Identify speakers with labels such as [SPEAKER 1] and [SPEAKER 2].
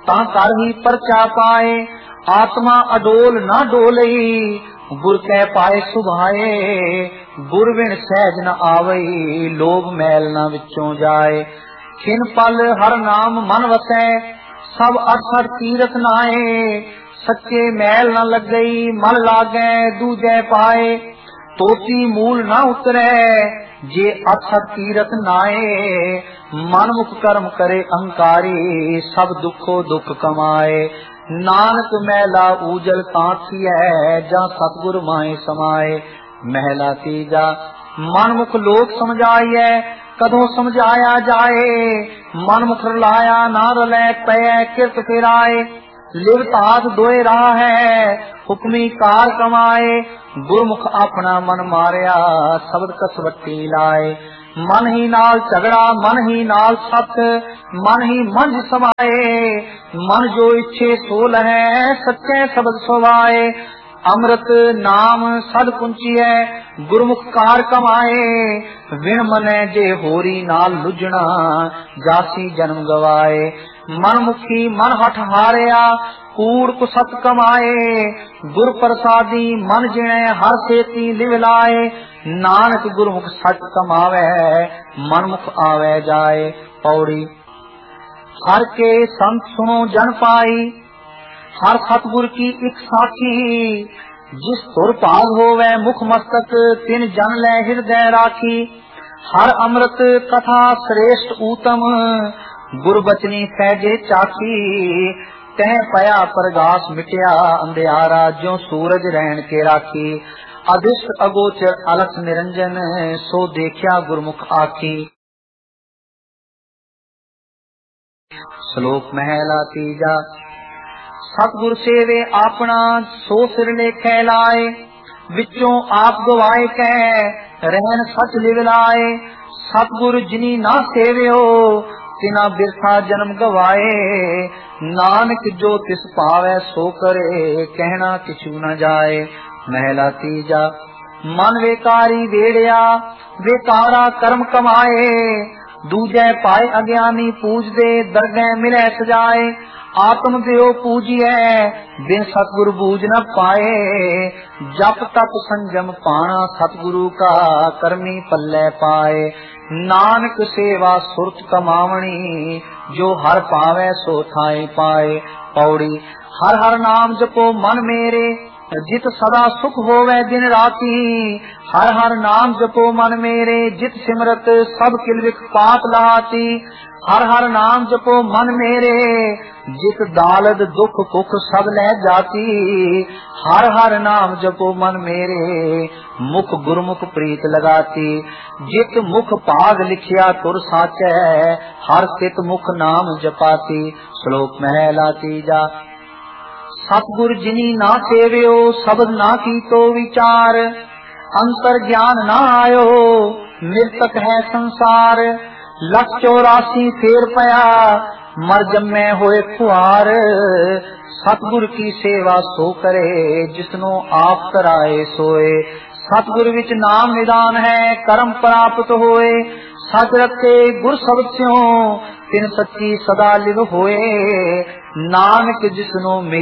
[SPEAKER 1] ता कर ही परचा पाए। आत्मा अडोल ना डोलई गुर कह पाए सुभाए। गुर बिन सहज न आवई लोभ मैल न विचों जाए। खिन पल हर नाम मन वसै सब अठसठ तीरथ नाए। सच्चे मैल न लगई मन लागै दूजै पाए। तोती मूल न उतरै जे अठसठ तीरथ नाए। मन मुख कर्म करे अहंकारी सब दुखो दुख कमाए। नानक मैला ऊजल कांथियै जा सतगुर माए समाए। महला तीजा मन मुख लोक समझाइए कदों समझाया जाए। मन मुख रलाया ना रलै पै किरत फिराए। लिवत हाथ दोए राह है हुक्मी कार कमाए। गुरमुख अपना मन मारिया शब्द कसवट्टी लाए। मन ही नाल झगड़ा मन ही नाल सत मन ही मंझ समाए। मन जो इच्छे सो लहै सच्चे शब्द सुभाए। अमृत नाम सद पुंचिए गुरमुख कार कमाए। विण मनै जे होरी नाल लुझना जासी जन्म गवाए। मन मुखी मन हठ हारिया कूड़ कुसत कमाए। गुर प्रसादी मन जिणे हर सेती लिव लाए। नानक गुरमुख सच कमावे मन मुख आवे जाए। पौड़ी हर के संत सुनो जन पाई हर सतगुर की एक साखी। जिस तुर भाग होवे मुख मस्तक तिन जन लै हृदय राखी। हर अमृत कथा श्रेष्ठ ऊतम गुर बचनी सहजे चाखी। तह पया प्रगास मिटया अंधियारा ज्यों सूरज रहन के राखी। अदिष्ट अगोचर अलख निरंजन सो देखिया गुरमुख आखी। श्लोक महला तीजा सतगुर सेवे आपना सो सिर लेखे लाए। विचों आप गवाए कह रहन सच लिव लाए। सतगुर जिनी ना सेवियो तिना बिरथा जन्म गवाए। नानक जो तिस पावे सो करे कहना किछु न जाए। महला तीजा मन विकारी वेड़िया बेकारा कर्म कमाए। दूजे पाए अज्ञानी पूज दे दरगह मिले सजाए। आत्म देव पूजिए बिन सतगुरु बूझ न पाए। जप तप संजम पाना सतगुरु का करमी पल्ले पाए। नानक सेवा सुरत कमावणी जो हर पावे सो थाई पाए। पौड़ी हर हर नाम जपो मन मेरे जित सदा सुख होवे दिन राती। हर हर नाम जपो मन मेरे जित सिमरत सब किलविख पाप लाती। हर हर नाम जपो मन मेरे जित दालद दुख कुख सब लह जाती। हर हर नाम जपो मन मेरे मुख गुरमुख प्रीत लगाती। जित मुख भाग लिखिया तुर साचै हर सित मुख नाम जपाती। श्लोक महला तीजा सतगुर जिनी ना सेवियो शब्द ना कीतो विचार। अंतर ज्ञान ना आयो मृतक है संसार। 184 फेर पया मर जम्मे होए खुआर। सतगुर की सेवा सो करे जिसनो आप कराए सोए। सतगुर विच नाम निदान है कर्म प्राप्त होए। सच रखे गुर शब्द स्यों तिन सच्ची सदा लिव होए। नानक जिसनो